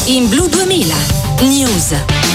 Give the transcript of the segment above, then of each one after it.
in Blu 2000 News.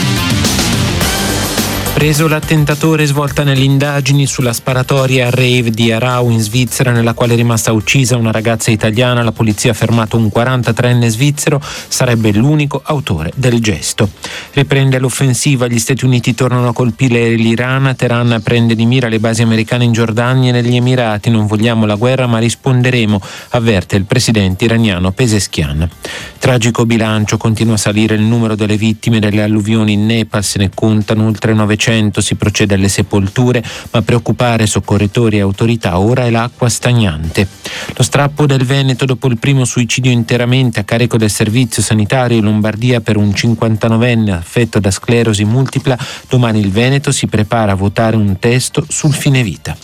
Preso l'attentatore, svolta nelle indagini sulla sparatoria a rave di Aarau in Svizzera, nella quale è rimasta uccisa una ragazza italiana. La polizia ha fermato un 43enne svizzero, sarebbe l'unico autore del gesto. Riprende l'offensiva, gli Stati Uniti tornano a colpire l'Iran. Teheran prende di mira le basi americane in Giordania e negli Emirati. Non vogliamo la guerra ma risponderemo, avverte il presidente iraniano Pezeshkian. Tragico bilancio, continua a salire il numero delle vittime delle alluvioni in Nepal, se ne contano oltre 900. Si procede alle sepolture, ma a preoccupare soccorritori e autorità ora è l'acqua stagnante. Lo strappo del Veneto dopo il primo suicidio interamente a carico del servizio sanitario in Lombardia per un 59enne affetto da sclerosi multipla. Domani il Veneto si prepara a votare un testo sul fine vita.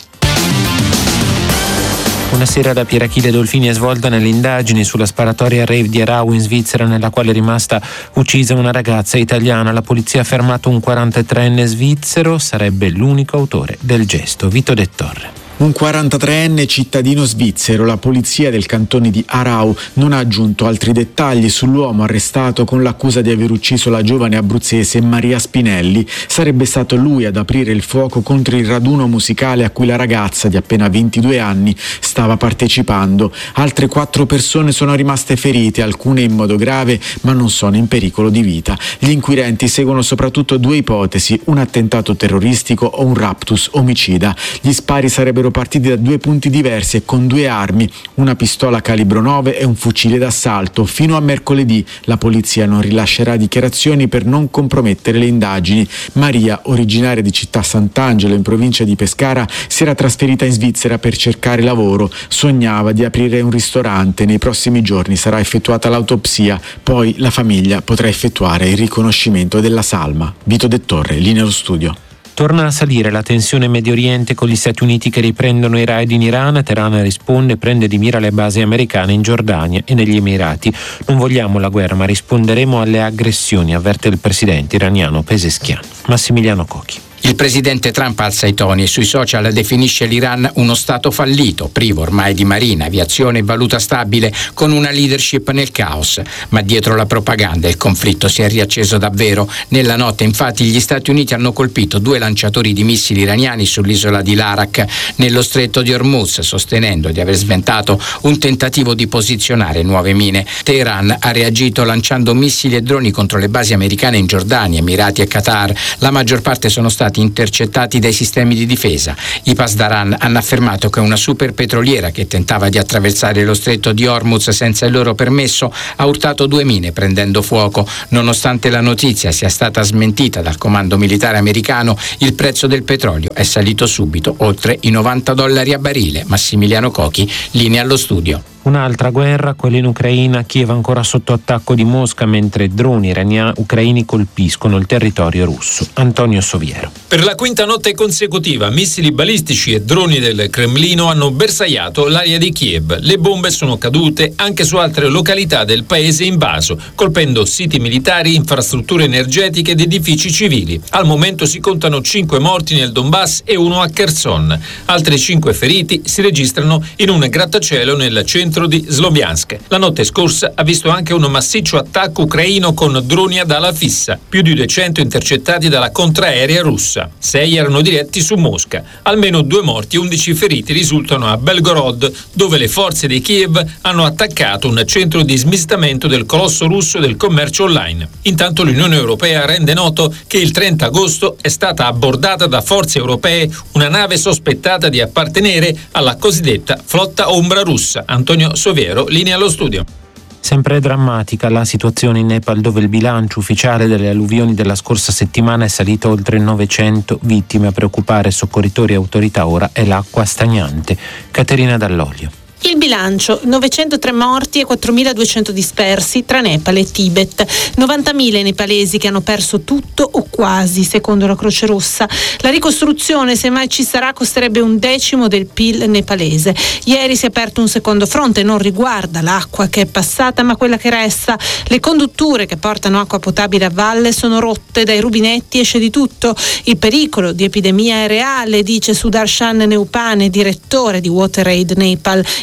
Una sera da Pierachille Dolfini è svolta nelle indagini sulla sparatoria rave di Aarau in Svizzera, nella quale è rimasta uccisa una ragazza italiana. La polizia ha fermato un 43enne svizzero, sarebbe l'unico autore del gesto. Vito De Torre. Un 43enne cittadino svizzero. La polizia del cantone di Aarau non ha aggiunto altri dettagli sull'uomo arrestato con l'accusa di aver ucciso la giovane abruzzese Maria Spinelli. Sarebbe stato lui ad aprire il fuoco contro il raduno musicale a cui la ragazza di appena 22 anni stava partecipando. Altre 4 persone sono rimaste ferite, alcune in modo grave, ma non sono in pericolo di vita. Gli inquirenti seguono soprattutto 2 ipotesi: un attentato terroristico o un raptus omicida. Gli spari sarebbero partiti da 2 punti diversi e con 2 armi, una pistola calibro 9 e un fucile d'assalto. Fino a mercoledì la polizia non rilascerà dichiarazioni per non compromettere le indagini. Maria, originaria di Città Sant'Angelo in provincia di Pescara, si era trasferita in Svizzera per cercare lavoro. Sognava di aprire un ristorante. Nei prossimi giorni sarà effettuata l'autopsia, poi la famiglia potrà effettuare il riconoscimento della salma. Vito De Torre, linea allo studio. Torna a salire la tensione in Medio Oriente con gli Stati Uniti che riprendono i raid in Iran. Teheran risponde e prende di mira le basi americane in Giordania e negli Emirati. Non vogliamo la guerra ma risponderemo alle aggressioni, avverte il presidente iraniano Pezeshkian. Massimiliano Cocchi. Il presidente Trump alza i toni e sui social definisce l'Iran uno stato fallito, privo ormai di marina, aviazione e valuta stabile, con una leadership nel caos. Ma dietro la propaganda il conflitto si è riacceso davvero. Nella notte, infatti, gli Stati Uniti hanno colpito 2 lanciatori di missili iraniani sull'isola di Larak, nello stretto di Hormuz, sostenendo di aver sventato un tentativo di posizionare nuove mine. Teheran ha reagito lanciando missili e droni contro le basi americane in Giordania, Emirati e Qatar. La maggior parte sono stati intercettati dai sistemi di difesa. I Pasdaran hanno affermato che una super petroliera che tentava di attraversare lo stretto di Hormuz senza il loro permesso ha urtato 2 mine prendendo fuoco. Nonostante la notizia sia stata smentita dal comando militare americano, il prezzo del petrolio è salito subito oltre i $90 a barile. Massimiliano Cocchi, linea allo studio. Un'altra guerra, quella in Ucraina. Kiev ancora sotto attacco di Mosca mentre droni ucraini colpiscono il territorio russo. Antonio Soviero. Per la 5ª notte consecutiva missili balistici e droni del Cremlino hanno bersagliato l'area di Kiev. Le bombe sono cadute anche su altre località del paese invaso, colpendo siti militari, infrastrutture energetiche ed edifici civili. Al momento si contano 5 morti nel Donbass e 1 a Kherson. Altri 5 feriti si registrano in un grattacielo nel centro di Sloviansk. La notte scorsa ha visto anche un massiccio attacco ucraino con droni ad ala fissa, più di 200 intercettati dalla contraerea russa. 6 erano diretti su Mosca. Almeno 2 morti e 11 feriti risultano a Belgorod, dove le forze di Kiev hanno attaccato un centro di smistamento del colosso russo del commercio online. Intanto l'Unione Europea rende noto che il 30 agosto è stata abbordata da forze europee una nave sospettata di appartenere alla cosiddetta flotta ombra russa. Antonio Soviero, linea allo studio. Sempre drammatica la situazione in Nepal, dove il bilancio ufficiale delle alluvioni della scorsa settimana è salito oltre 900 vittime. A preoccupare soccorritori e autorità ora è l'acqua stagnante. Caterina Dall'Olio. Il bilancio: 903 morti e 4.200 dispersi tra Nepal e Tibet. 90.000 i nepalesi che hanno perso tutto o quasi, secondo la Croce Rossa. La ricostruzione, se mai ci sarà, costerebbe 1/10 del PIL nepalese. Ieri si è aperto un secondo fronte, non riguarda l'acqua che è passata, ma quella che resta. Le condutture che portano acqua potabile a valle sono rotte, dai rubinetti esce di tutto. Il pericolo di epidemia è reale, dice Sudarshan Neupane, direttore di WaterAid Nepal.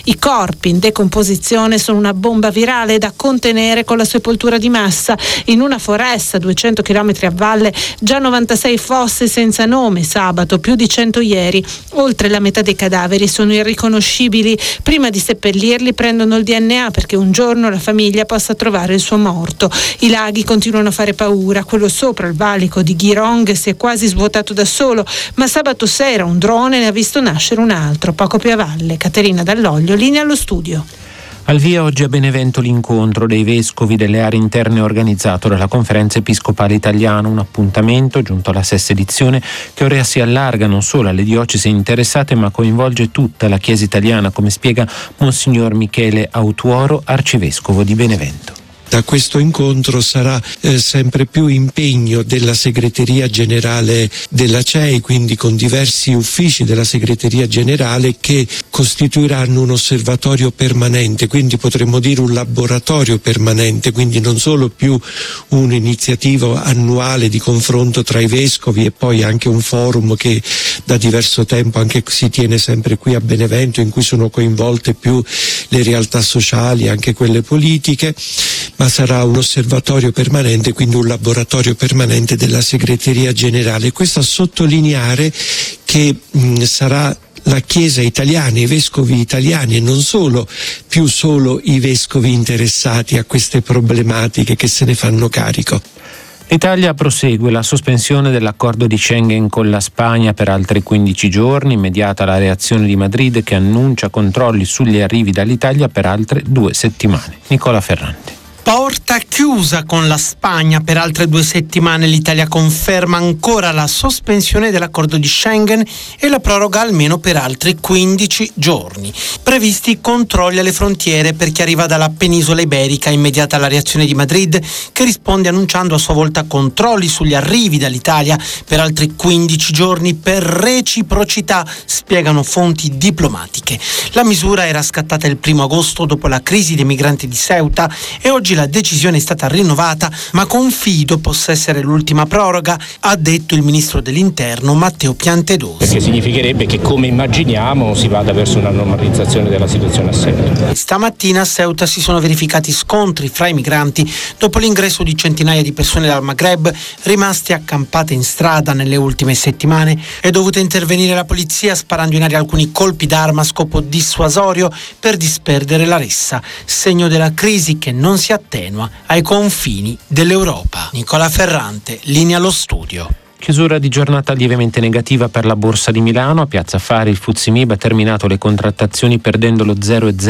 I corpi in decomposizione sono una bomba virale da contenere con la sepoltura di massa. In una foresta a 200 km a valle, già 96 fosse senza nome sabato, più di 100 ieri. Oltre la metà dei cadaveri sono irriconoscibili. Prima di seppellirli prendono il DNA perché un giorno la famiglia possa trovare il suo morto. I laghi continuano a fare paura. Quello sopra il valico di Girong si è quasi svuotato da solo, ma sabato sera un drone ne ha visto nascere un altro poco più a valle. Caterina Dall'Oglio, linea allo studio. Al via oggi a Benevento l'incontro dei vescovi delle aree interne organizzato dalla Conferenza Episcopale Italiana, un appuntamento giunto alla 6ª edizione che ora si allarga non solo alle diocesi interessate ma coinvolge tutta la Chiesa italiana, come spiega Monsignor Michele Autuoro, arcivescovo di Benevento. Da questo incontro sarà sempre più impegno della segreteria generale della CEI, quindi con diversi uffici della segreteria generale che costituiranno un osservatorio permanente, quindi potremmo dire un laboratorio permanente, quindi non solo più un'iniziativa annuale di confronto tra i vescovi e poi anche un forum che da diverso tempo anche si tiene sempre qui a Benevento, in cui sono coinvolte più le realtà sociali, anche quelle politiche, ma sarà un osservatorio permanente, quindi un laboratorio permanente della segreteria generale. Questo a sottolineare che sarà la Chiesa italiana, i vescovi italiani e non solo i vescovi interessati a queste problematiche che se ne fanno carico. L'Italia prosegue la sospensione dell'accordo di Schengen con la Spagna per altri 15 giorni, immediata la reazione di Madrid che annuncia controlli sugli arrivi dall'Italia per altre 2 settimane. Nicola Ferrante. Porta chiusa con la Spagna per altre 2 settimane. L'Italia conferma ancora la sospensione dell'accordo di Schengen e la proroga almeno per altri 15 giorni. Previsti controlli alle frontiere per chi arriva dalla penisola iberica, immediata la reazione di Madrid che risponde annunciando a sua volta controlli sugli arrivi dall'Italia per altri 15 giorni per reciprocità, spiegano fonti diplomatiche. La misura era scattata il 1 agosto dopo la crisi dei migranti di Ceuta e oggi la decisione è stata rinnovata, ma confido possa essere l'ultima proroga, ha detto il ministro dell'Interno Matteo Piantedosi. Perché significherebbe che, come immaginiamo, si vada verso una normalizzazione della situazione a Ceuta. Stamattina a Ceuta si sono verificati scontri fra i migranti dopo l'ingresso di centinaia di persone dal Maghreb rimaste accampate in strada nelle ultime settimane. È dovuta intervenire la polizia sparando in aria alcuni colpi d'arma a scopo dissuasorio per disperdere la ressa, segno della crisi che non si attenua ai confini dell'Europa. Nicola Ferrante, linea allo studio. Chiusura di giornata lievemente negativa per la Borsa di Milano. A Piazza Affari il FTSE MIB ha terminato le contrattazioni perdendo lo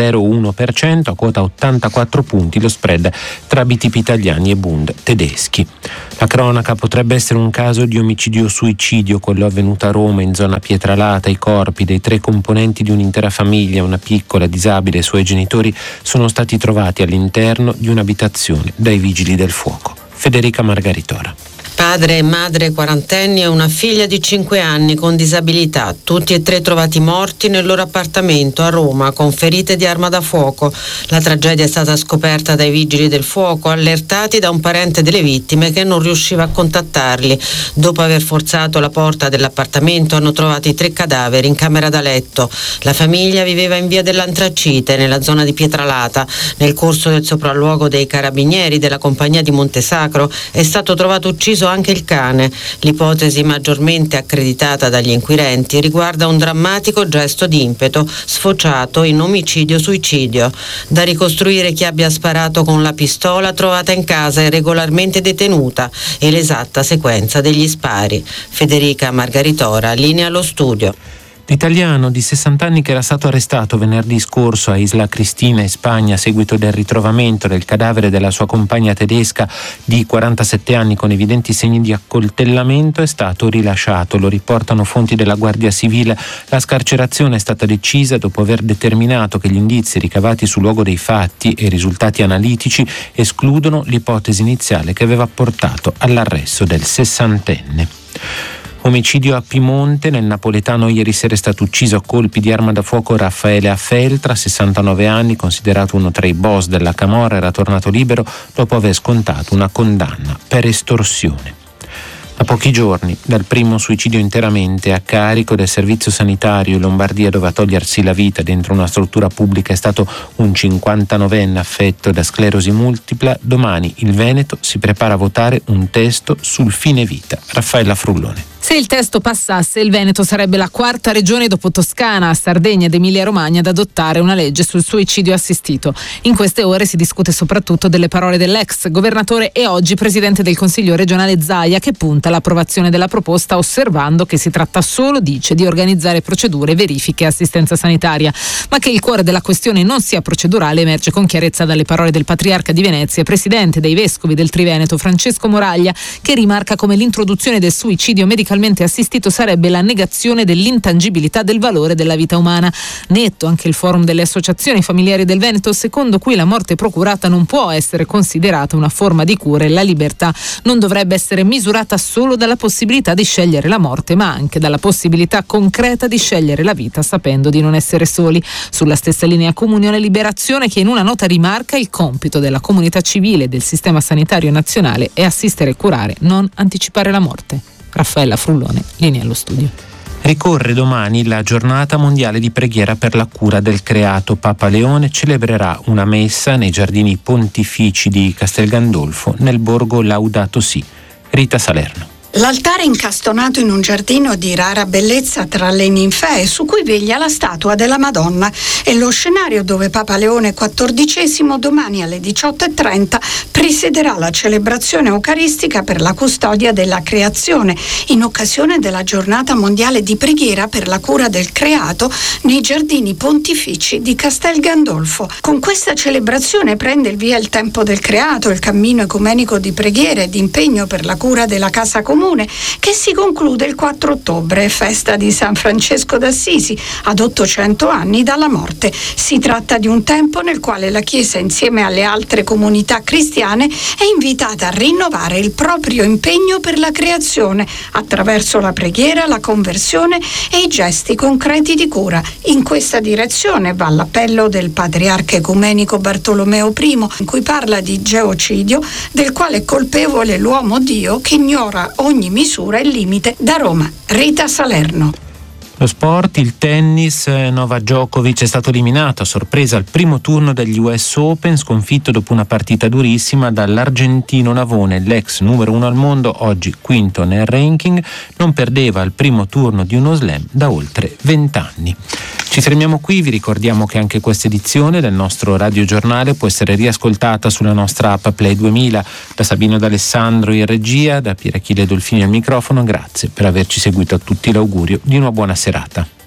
0,01% a quota 84 punti lo spread tra BTP italiani e Bund tedeschi. La cronaca potrebbe essere un caso di omicidio-suicidio, quello avvenuto a Roma in zona Pietralata. I corpi dei 3 componenti di un'intera famiglia, una piccola disabile e i suoi genitori, sono stati trovati all'interno di un'abitazione dai vigili del fuoco. Federica Margaritora. Padre e madre quarantenni e una figlia di 5 anni con disabilità, tutti e 3 trovati morti nel loro appartamento a Roma con ferite di arma da fuoco. La tragedia è stata scoperta dai vigili del fuoco, allertati da un parente delle vittime che non riusciva a contattarli. Dopo aver forzato la porta dell'appartamento hanno trovato i 3 cadaveri in camera da letto. La famiglia viveva in via dell'Antracite, nella zona di Pietralata. Nel corso del sopralluogo dei carabinieri della compagnia di Montesacro è stato trovato ucciso anche il cane. L'ipotesi maggiormente accreditata dagli inquirenti riguarda un drammatico gesto di impeto sfociato in omicidio-suicidio. Da ricostruire chi abbia sparato con la pistola trovata in casa e regolarmente detenuta e l'esatta sequenza degli spari. Federica Margaritora, linea allo studio. L'italiano di 60 anni che era stato arrestato venerdì scorso a Isla Cristina in Spagna a seguito del ritrovamento del cadavere della sua compagna tedesca di 47 anni con evidenti segni di accoltellamento è stato rilasciato. Lo riportano fonti della Guardia Civile. La scarcerazione è stata decisa dopo aver determinato che gli indizi ricavati sul luogo dei fatti e i risultati analitici escludono l'ipotesi iniziale che aveva portato all'arresto del 60enne. Omicidio a Piemonte. Nel napoletano ieri sera è stato ucciso a colpi di arma da fuoco Raffaele Afeltra, 69 anni, considerato uno tra i boss della camorra, era tornato libero dopo aver scontato una condanna per estorsione. A pochi giorni dal primo suicidio interamente a carico del servizio sanitario in Lombardia, dove a togliersi la vita dentro una struttura pubblica è stato un 59enne affetto da sclerosi multipla, domani il Veneto si prepara a votare un testo sul fine vita. Raffaella Frullone. Se il testo passasse, il Veneto sarebbe la quarta regione dopo Toscana, Sardegna ed Emilia-Romagna ad adottare una legge sul suicidio assistito. In queste ore si discute soprattutto delle parole dell'ex governatore e oggi presidente del Consiglio regionale Zaia, che punta all'approvazione della proposta osservando che si tratta solo, dice, di organizzare procedure, verifiche e assistenza sanitaria. Ma che il cuore della questione non sia procedurale emerge con chiarezza dalle parole del patriarca di Venezia e presidente dei vescovi del Triveneto, Francesco Moraglia, che rimarca come l'introduzione del suicidio medicalmente assistito sarebbe la negazione dell'intangibilità del valore della vita umana. Netto anche il forum delle associazioni familiari del Veneto, secondo cui la morte procurata non può essere considerata una forma di cura e la libertà non dovrebbe essere misurata solo dalla possibilità di scegliere la morte, ma anche dalla possibilità concreta di scegliere la vita sapendo di non essere soli. Sulla stessa linea Comunione Liberazione, che in una nota rimarca il compito della comunità civile e del sistema sanitario nazionale è assistere e curare, non anticipare la morte. Raffaella Frullone, linea allo studio. Ricorre domani la giornata mondiale di preghiera per la cura del creato. Papa Leone celebrerà una messa nei giardini pontifici di Castel Gandolfo nel borgo Laudato Si. Rita Salerno. L'altare incastonato in un giardino di rara bellezza tra le ninfee, su cui veglia la statua della Madonna, è lo scenario dove Papa Leone XIV domani alle 18:30 presiederà la celebrazione eucaristica per la custodia della creazione, in occasione della giornata mondiale di preghiera per la cura del creato nei giardini pontifici di Castel Gandolfo. Con questa celebrazione prende il via il tempo del creato, il cammino ecumenico di preghiera e di impegno per la cura della casa comune, che si conclude il 4 ottobre, festa di San Francesco d'Assisi, ad 800 anni dalla morte. Si tratta di un tempo nel quale la Chiesa, insieme alle altre comunità cristiane, è invitata a rinnovare il proprio impegno per la creazione attraverso la preghiera, la conversione e i gesti concreti di cura. In questa direzione va l'appello del patriarca ecumenico Bartolomeo I, in cui parla di geocidio, del quale è colpevole l'uomo Dio che ignora ogni misura e limite. Da Roma, Rita Salerno. Lo sport, il tennis, Novak Djokovic è stato eliminato a sorpresa al primo turno degli US Open, sconfitto dopo una partita durissima dall'argentino Navone, l'ex numero 1 al mondo, oggi quinto nel ranking, non perdeva al primo turno di uno slam da oltre 20 anni. Ci fermiamo qui, vi ricordiamo che anche questa edizione del nostro radiogiornale può essere riascoltata sulla nostra app Play 2000. Da Sabino D'Alessandro in regia, da Pierachille Dolfini al microfono, grazie per averci seguito a tutti, l'augurio di una buona serata.